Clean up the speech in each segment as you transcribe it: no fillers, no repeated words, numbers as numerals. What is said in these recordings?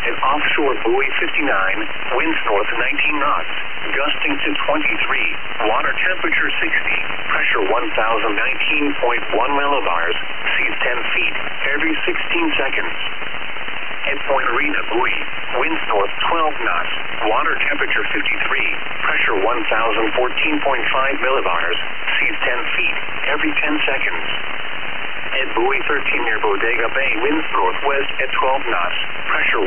At offshore buoy 59, winds north 19 knots, gusting to 23, water temperature 60, pressure 1019.1 millibars, seas 10 feet every 16 seconds. At Point Arena buoy, winds north 12 knots, water temperature 53, pressure 1014.5 millibars, seas 10 feet every 10 seconds. At buoy 13 near Bodega Bay, winds northwest at 12 knots, pressure 1013.0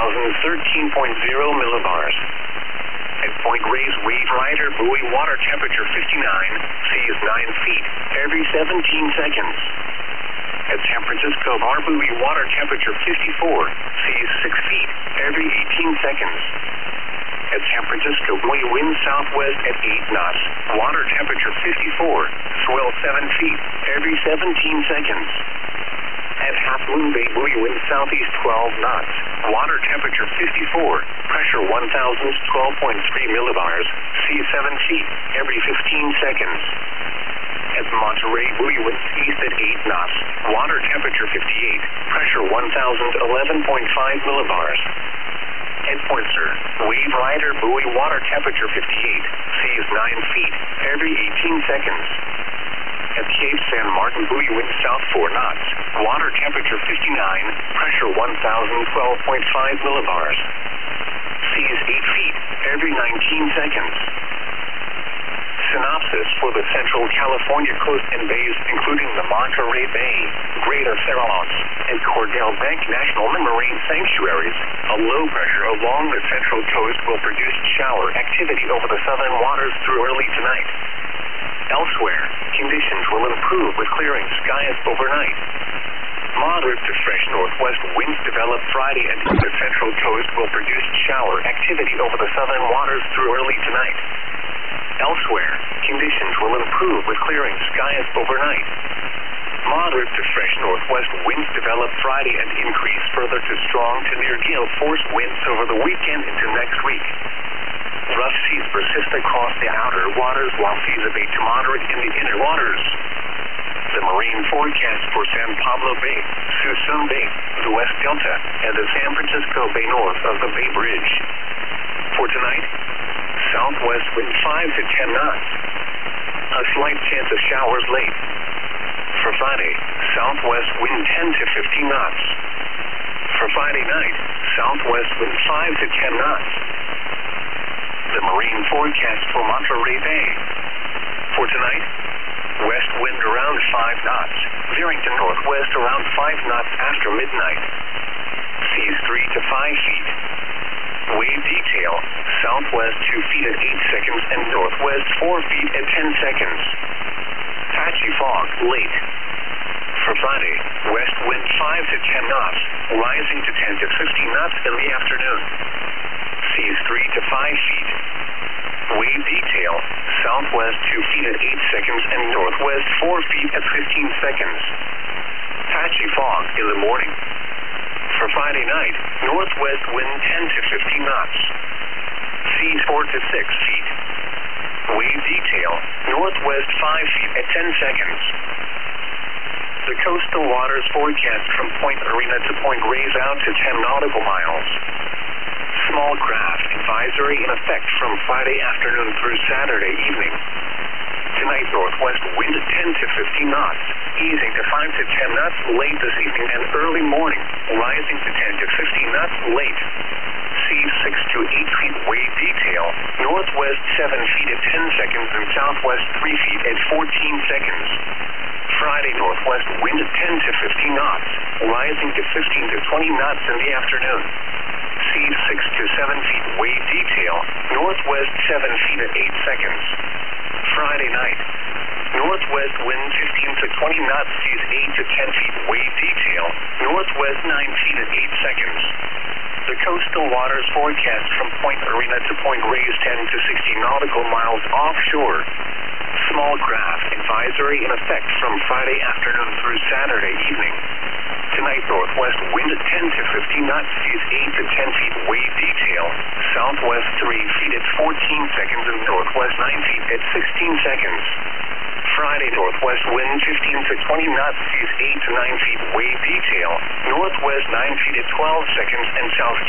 millibars. At Point Reyes Wave Rider buoy, water temperature 59, seas 9 feet every 17 seconds. At San Francisco Bar buoy, water temperature 54, seas 6 feet every 18 seconds. At San Francisco buoy, wind southwest at 8 knots, water temperature 54, swell 7 feet every 17 seconds. At Half Moon Bay buoy, wind southeast 12 knots, water temperature 54, pressure 1012.3 millibars, seas 7 feet every 15 seconds. At Monterey buoy, winds east at 8 knots, water temperature 58, pressure 1011.5 millibars. At Pointer, Wave Rider buoy, water temperature 58, seas 9 feet every 18 seconds. At Cape San Martin buoy, wind south 4 knots, water temperature 59, pressure 1012.5 millibars. Seas 8 feet every 19 seconds. Synopsis for the Central California coast and bays, including the Monterey Bay, Greater Farallones, and Cordell Bank National Marine Sanctuaries. A low pressure along the central coast will produce shower activity over the southern waters through early tonight. Elsewhere, conditions will improve with clearing skies overnight. Moderate to fresh northwest winds develop Friday, and the central coast will produce shower activity over the southern waters through early tonight. Elsewhere, conditions will improve with clearing skies overnight. Moderate to fresh northwest winds develop Friday and increase further to strong to near gale force winds over the weekend into next week. Rough seas persist across the outer waters while seas abate to moderate in the inner waters. The marine forecast for San Pablo Bay, Suisun Bay, the West Delta, and the San Francisco Bay north of the Bay Bridge. For tonight, southwest wind 5 to 10 knots. A slight chance of showers late. For Friday, southwest wind 10 to 15 knots. For Friday night, southwest wind 5 to 10 knots. The marine forecast for Monterey Bay. For tonight, west wind around 5 knots, veering to northwest around 5 knots after midnight. Seas 3 to 5 feet. Wave detail, southwest 2 feet at 8 seconds and northwest 4 feet at 10 seconds. Patchy fog, late. For Friday, west wind 5 to 10 knots, rising to 10 to 15 knots in the afternoon. Seas 3 to 5 feet. Wave detail, southwest 2 feet at 8 seconds and northwest 4 feet at 15 seconds. Patchy fog in the morning. For Friday night, northwest wind 10 to 15 knots. Seas 4 to 6 feet. Wave detail, northwest 5 feet at 10 seconds. The coastal waters forecast from Point Arena to Point Reyes out to 10 nautical miles. Small craft advisory in effect from Friday afternoon through Saturday evening. Tonight, northwest wind 10 to 15 knots, easing to 5 to 10 knots late this evening and early morning, rising to 10 to 15 knots late. Seas 6 to 8 feet wave detail, northwest 7 feet at 10 seconds and southwest 3 feet at 14 seconds. Friday, northwest wind 10 to 15 knots, rising to 15 to 20 knots in the afternoon. Seas 6 to 7 feet wave detail, northwest 7 feet at 8 seconds. Friday night, northwest wind 15 to 20 knots, seas 8 to 10 feet wave detail, northwest 9 feet at 8 seconds. The coastal waters forecast from Point Arena to Point Reyes 10 to 60 nautical miles offshore. Small craft advisory in effect from Friday afternoon through Saturday evening. Tonight, northwest wind 10 to 15 knots, seas 8 to 10 feet wave detail, southwest 3 feet at 14 seconds and northwest 9 feet at 16 seconds. Friday, northwest wind 15 to 20 knots, seas 8 to 9 feet wave detail, northwest 9 feet at 12 seconds and south